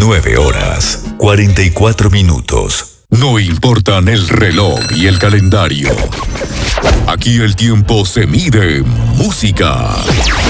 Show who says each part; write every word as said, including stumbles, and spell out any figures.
Speaker 1: Nueve horas, cuarenta y cuatro minutos. No importan el reloj y el calendario. Aquí el tiempo se mide en música.